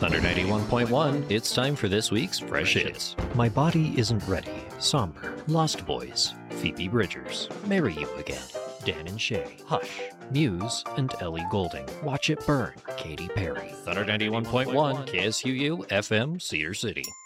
Thunder 91.1, it's time for this week's Fresh Hits. My Body Isn't Ready, Somber, Lost Boys, Phoebe Bridgers, Marry You Again, Dan and Shay, Hush, Muse, and Ellie Goulding, Watch It Burn, Katy Perry. Thunder 91.1, KSUU, FM, Cedar City.